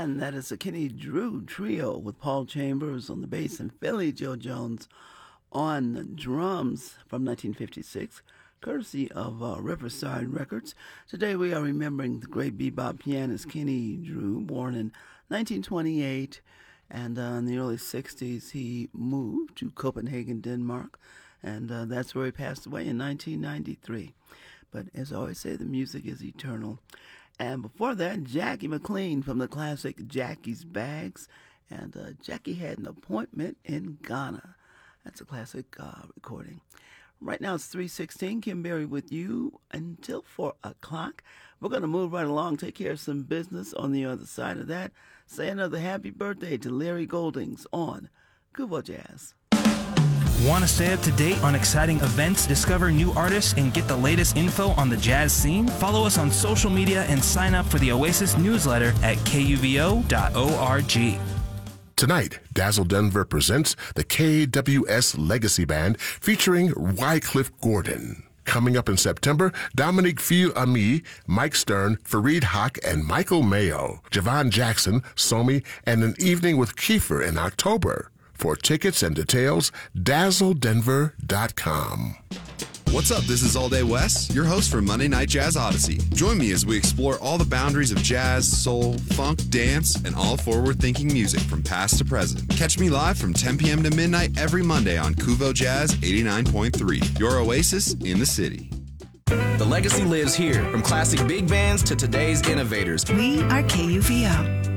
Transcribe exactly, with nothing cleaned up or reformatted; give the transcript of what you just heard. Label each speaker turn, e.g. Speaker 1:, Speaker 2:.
Speaker 1: And that is the Kenny Drew Trio with Paul Chambers on the bass and Philly Joe Jones on the drums from nineteen fifty-six, courtesy of uh, Riverside Records. Today we are remembering the great bebop pianist Kenny Drew, born in nineteen twenty-eight, and uh, in the early sixties he moved to Copenhagen, Denmark, and uh, that's where he passed away in nineteen ninety-three. But as I always say, the music is eternal. And before that, Jackie McLean from the classic Jackie's Bags. And uh, Jackie had an appointment in Ghana. That's a classic uh, recording. Right now it's three sixteen. Kim Berry with you until four o'clock. We're going to move right along, take care of some business on the other side of that. Say another happy birthday to Larry Goldings on Kubo Jazz.
Speaker 2: Want to stay up to date on exciting events, discover new artists, and get the latest info on the jazz scene? Follow us on social media and sign up for the Oasis newsletter at K U V O dot org.
Speaker 3: Tonight, Dazzle Denver presents the K W S Legacy Band featuring Wycliffe Gordon. Coming up in September, Dominique Fils-Aimé, Mike Stern, Fareed Haq, and Michael Mayo, Javon Jackson, Somi, and an evening with Kiefer in October. For tickets and details, dazzle denver dot com.
Speaker 4: What's up? This is All Day Wes, your host for Monday Night Jazz Odyssey. Join me as we explore all the boundaries of jazz, soul, funk, dance, and all forward-thinking music from past to present. Catch me live from ten p.m. to midnight every Monday on Kuvo Jazz eighty-nine point three, your oasis in the city.
Speaker 5: The legacy lives here, from classic big bands to today's innovators.
Speaker 6: We are K U V O.